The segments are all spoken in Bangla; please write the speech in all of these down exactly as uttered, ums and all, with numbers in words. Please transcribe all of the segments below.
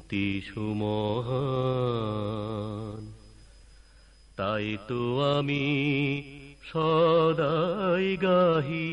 অতি সুমহান তাই তো আমি সদাই গাহি।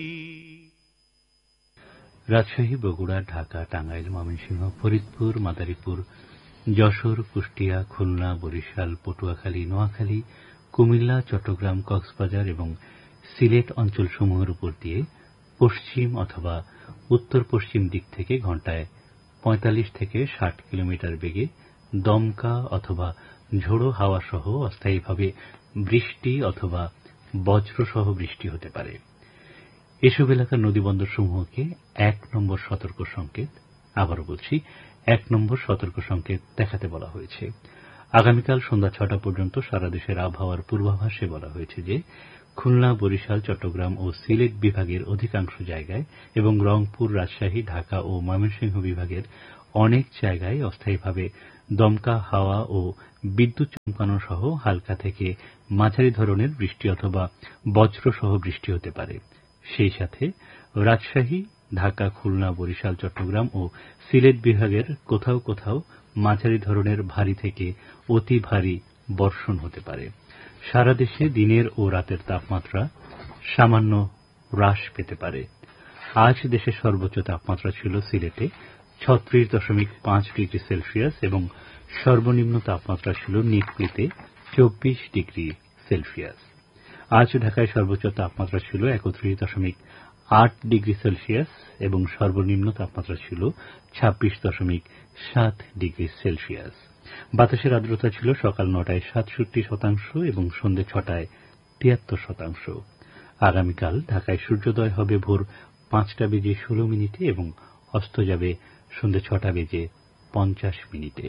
রাজশাহী, বগুড়া, ঢাকা, টাঙ্গাইল, ময়মনসিংহ, ফরিদপুর, মাদারীপুর, যশোর, কুষ্টিয়া, খুলনা, বরিশাল, পটুয়াখালী, নোয়াখালী, কুমিল্লা, চট্টগ্রাম, কক্সবাজার এবং সিলেট অঞ্চলসমূহের উপর দিয়ে পশ্চিম অথবা উত্তর পশ্চিম দিক থেকে ঘণ্টায় পঁয়তাল্লিশ থেকে ষাট কিলোমিটার বেগে দমকা অথবা ঝোড়ো হাওয়া সহ অস্থায়ীভাবে বৃষ্টি অথবা বজ্রসহ বৃষ্টি হতে পারে। এসব এলাকার নদীবন্দরসমূহকে এক নম্বর সতর্ক সংকেত, আবারও বলছি, এক নম্বর সতর্ক সংকেত দেখাতে বলা হয়েছে। আগামীকাল সন্ধ্যা ছটা পর্যন্ত সারা দেশের আবহাওয়ার পূর্বাভাসে বলা হয়েছে যে খুলনা, বরিশাল, চট্টগ্রাম ও সিলেট বিভাগের অধিকাংশ জায়গায় এবং রংপুর, রাজশাহী, ঢাকা ও ময়মনসিংহ বিভাগের অনেক জায়গায় অস্থায়ীভাবে দমকা হাওয়া ও বিদ্যুৎ চমকানো সহ হালকা থেকে মাঝারি ধরনের বৃষ্টি অথবা বজ্রসহ বৃষ্টি হতে পারে। সেই সাথে রাজশাহী, ঢাকা, খুলনা, বরিশাল, চট্টগ্রাম ও সিলেট বিভাগের কোথাও কোথাও মাঝারি ধরনের ভারী থেকে অতি ভারী বর্ষণ হতে পারে। সারা দেশে দিনের ও রাতের তাপমাত্রা সামান্য হ্রাস পেতে পারে। আজ দেশের সর্বোচ্চ তাপমাত্রা ছিল সিলেটে ছত্রিশ দশমিক পাঁচ ডিগ্রি সেলসিয়াস এবং সর্বনিম্ন তাপমাত্রা ছিল নিকলিতে চব্বিশ ডিগ্রি সেলসিয়াস। আজ ঢাকায় সর্বোচ্চ তাপমাত্রা ছিল একত্রিশ দশমিক আট ডিগ্রি সেলসিয়াস এবং সর্বনিম্ন তাপমাত্রা ছিল ছাব্বিশ দশমিক সাত ডিগ্রি সেলসিয়াস। বাতাসের আর্দ্রতা ছিল সকাল নটায় সাতষট্টি শতাংশ এবং সন্ধ্যে ছটায় তিয়াত্তর শতাংশ। আগামীকাল ঢাকায় সূর্যোদয় হবে ভোর পাঁচটা বেজে ষোলো মিনিটে এবং অস্ত যাবে সন্ধ্যে ছটা বেজে পঞ্চাশ মিনিটে।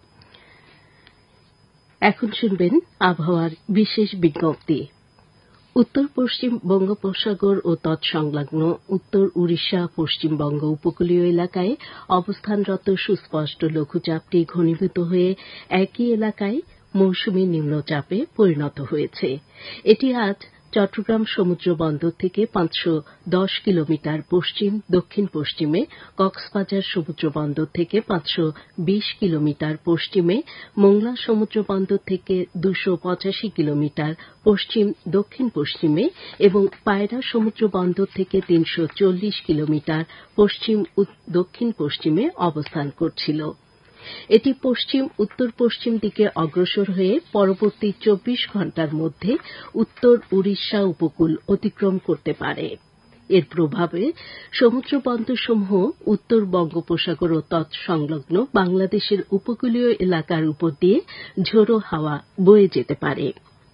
এখন শুনবেন আবহাওয়ার বিশেষ বিজ্ঞপ্তি। উত্তর পশ্চিম বঙ্গোপসাগর ও তৎসংলগ্ন উত্তর উড়িষ্যা, পশ্চিমবঙ্গ উপকূলীয় এলাকায় অবস্থানরত সুস্পষ্ট লঘুচাপটি ঘনীভূত হয়ে একই এলাকায় মৌসুমী নিম্নচাপে পরিণত হয়েছে। এটি আজ চট্টগ্রাম সমুদ্র বন্দর থেকে পাঁচশো দশ কিলোমিটার পশ্চিম দক্ষিণ পশ্চিমে, কক্সবাজার সমুদ্র বন্দর থেকে পাঁচশো বিশ কিলোমিটার পশ্চিমে, মোংলা সমুদ্র বন্দর থেকে দুশো পঁচাশি কিলোমিটার পশ্চিম দক্ষিণ পশ্চিমে এবং পায়রা সমুদ্র বন্দর থেকে তিনশো চল্লিশ কিলোমিটার পশ্চিম দক্ষিণ পশ্চিমে অবস্থান করছিল। এটি পশ্চিম উত্তর পশ্চিম দিকে অগ্রসর হয়ে পরবর্তী চব্বিশ ঘণ্টার মধ্যে উত্তর উড়িষ্যা উপকূল অতিক্রম করতে পারে। এর প্রভাবে সমুদ্র বন্দরসমূহ উত্তর বঙ্গোপসাগর ও তৎসংলগ্ন বাংলাদেশের উপকূলীয় এলাকার উপর দিয়ে ঝোড়ো হাওয়া বয়ে যেতে পারে।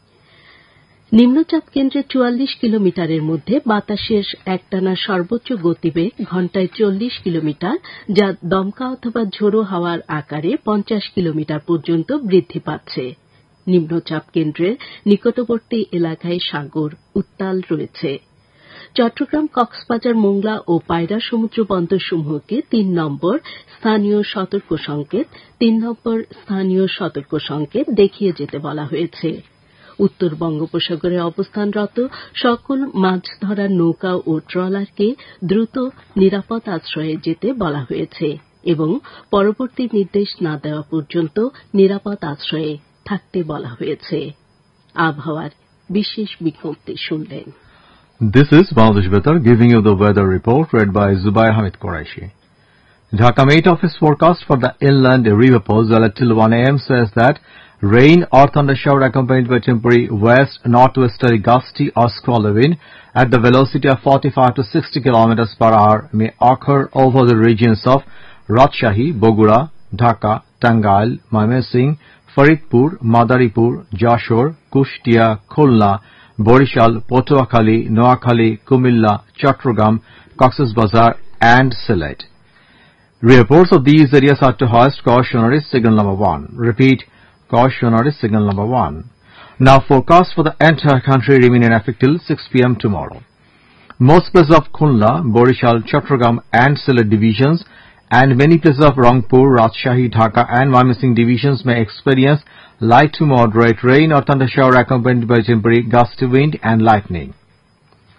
নিম্নচাপ কেন্দ্রের চুয়াল্লিশ কিলোমিটারের মধ্যে বাতাসের একটানা সর্বোচ্চ গতিবেগ ঘণ্টায় চল্লিশ কিলোমিটার, যা দমকা অথবা ঝোড়ো হাওয়ার আকারে পঞ্চাশ কিলোমিটার পর্যন্ত বৃদ্ধি পাচ্ছে। নিম্নচাপ কেন্দ্রের নিকটবর্তী এলাকায় সাগর উত্তাল রয়েছে। চট্টগ্রাম, কক্সবাজার, মোংলা ও পায়রা সমুদ্র বন্দরসমূহকে তিন নম্বর স্থানীয় সতর্ক সংকেত তিন নম্বর স্থানীয় সতর্ক সংকেত দেখিয়ে যেতে বলা হয়েছে। উত্তর বঙ্গোপসাগরে অবস্থানরত সকল মাছ ধরার নৌকা ও ট্রলারকে দ্রুত নিরাপদ আশ্রয়ে যেতে বলা হয়েছে এবং পরবর্তী নির্দেশ না দেওয়া পর্যন্ত নিরাপদ আশ্রয়ে থাকতে বলা হয়েছে। আবহাওয়ার বিশেষ বিজ্ঞপ্তি শুনলেন। This is Bangladesh Betar giving you the weather report read by Zubair Hamid Qureshi. Dhaka Met Office forecast for the inland river Pozala till one a m says that rain or thunder shower accompanied by temporary west northwesterly gusty or squally wind at the velocity of forty-five to sixty kilometers per hour may occur over the regions of Rajshahi, Bogura, Dhaka, Tangail, Mymensingh, Faridpur, Madaripur, Jashore, Kushtia, Khulna, Borishal, Potuakhali, Noakhali, Kumilla, Chattogram, Cox's Bazar and Sylhet. Reports of these areas are to hoist cautionary signal number one. Repeat, cautionary signal number one. Now forecast for the entire country remain in effect till six p m tomorrow. Most places of Khulna, Borishal, Chattogram and Sylhet divisions and many places of Rangpur, Rajshahi, Dhaka and Mymensingh divisions may experience light to moderate rain or thunder shower accompanied by temporary gusty wind and lightning.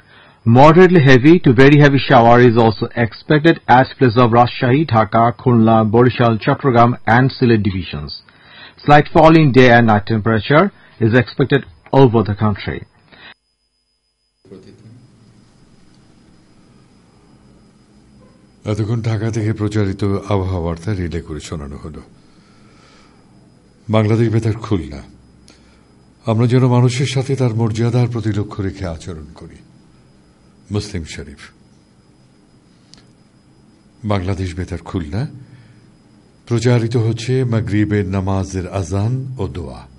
Moderately heavy to very heavy shower is also expected at places of Rajshahi, Dhaka, Khulna, Borishal, Chattogram and Sylhet divisions. Slight fall in day and night temperature is expected over the country. এতক্ষণ ঢাকা থেকে প্রচারিত আবহাওয়া বার্তা রিলে করে শোনানো হল। বাংলাদেশ বেতার খুলনা। আমরা যেন মানুষের সাথে তার মর্যাদার প্রতি লক্ষ্য রেখে আচরণ করি। মুসলিম শরীফ। বাংলাদেশ বেতার খুলনা প্রচারিত হচ্ছে মাগরিবের নামাজের আজান ও দোয়া।